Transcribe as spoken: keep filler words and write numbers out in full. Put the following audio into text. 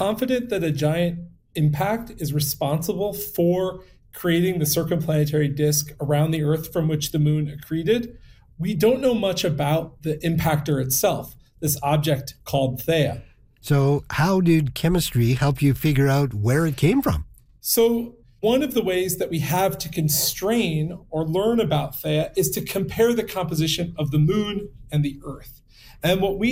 confident that a giant impact is responsible for creating the circumplanetary disk around the Earth from which the moon accreted. We don't know much about the impactor itself, this object called Theia. So how did chemistry help you figure out where it came from? So one of the ways that we have to constrain or learn about Theia is to compare the composition of the moon and the Earth. And what we